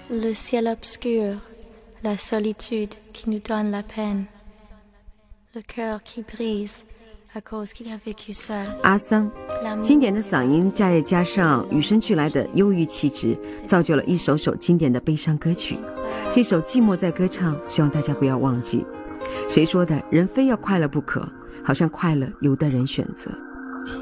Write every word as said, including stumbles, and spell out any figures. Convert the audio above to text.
Le ciel obscur, la solitude qui nous donne la peine, le cœur qui brise à cause qu'il a vécu seul。 阿桑经典的嗓音再加上与生俱来的忧郁气质，造就了一首首经典的悲伤歌曲。这首《寂寞在歌唱》，希望大家不要忘记。谁说的人非要快乐不可？好像快乐由得人选择。